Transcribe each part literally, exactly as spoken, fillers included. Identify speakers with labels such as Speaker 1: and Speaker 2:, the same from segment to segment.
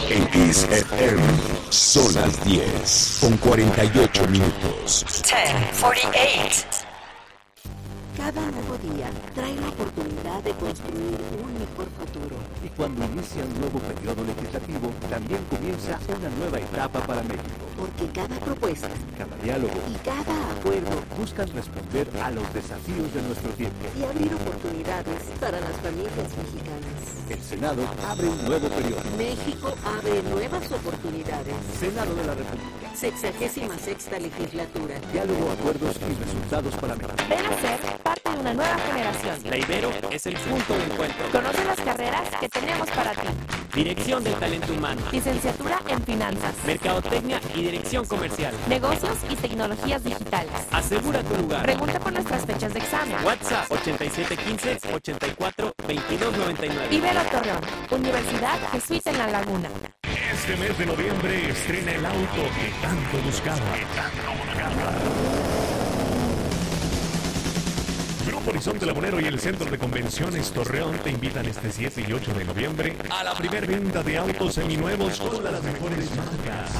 Speaker 1: En Kiss F M son las diez con cuarenta y ocho minutos.
Speaker 2: diez cuarenta y ocho.
Speaker 3: Cada nuevo día trae la oportunidad de construir un mejor futuro.
Speaker 4: Y cuando inicia un nuevo periodo legislativo, también comienza una nueva etapa para México.
Speaker 3: Porque cada propuesta,
Speaker 4: cada diálogo
Speaker 3: y cada acuerdo
Speaker 4: buscan responder a los desafíos de nuestro tiempo
Speaker 3: y abrir oportunidades para las familias mexicanas.
Speaker 4: El Senado abre un nuevo periodo.
Speaker 3: México abre nuevas oportunidades.
Speaker 4: Senado de la República.
Speaker 3: Sexagésima sexta legislatura.
Speaker 4: Diálogo, acuerdos y resultados para México.
Speaker 5: Ven a ser parte de una nueva generación.
Speaker 6: La Ibero es el punto de encuentro.
Speaker 5: Conoce las carreras que tenemos para ti.
Speaker 6: Dirección del talento humano.
Speaker 5: Licenciatura en finanzas.
Speaker 6: Mercadotecnia y dirección comercial.
Speaker 5: Negocios y tecnologías digitales.
Speaker 6: Asegura tu lugar.
Speaker 5: Pregunta por nuestras fechas de examen.
Speaker 6: WhatsApp ochenta y siete quince, ochenta y cuatro, veintidós noventa y nueve.
Speaker 5: Ibero Torreón. Universidad Jesuita en La Laguna.
Speaker 7: Este mes de noviembre estrena el auto que tanto buscaba. Grupo Horizonte Lagunero y el Centro de Convenciones Torreón te invitan este siete y ocho de noviembre a la primer venta de autos seminuevos con las mejores marcas.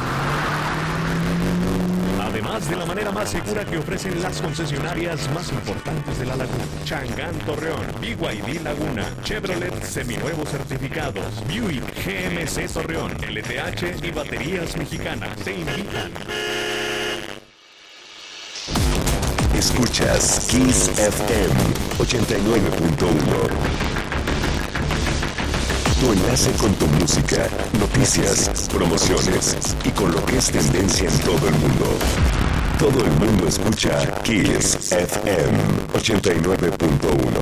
Speaker 7: Además de la manera más segura que ofrecen las concesionarias más importantes de la Laguna. Chang'an Torreón, B Y D Laguna, Chevrolet Seminuevos Certificados, Buick G M C Torreón, L T H y Baterías Mexicanas te invitan.
Speaker 1: Escuchas Kiss F M ochenta y nueve punto uno. Tu enlace con tu música, noticias, promociones y con lo que es tendencia en todo el mundo. Todo el mundo escucha Kiss F M ochenta y nueve punto uno.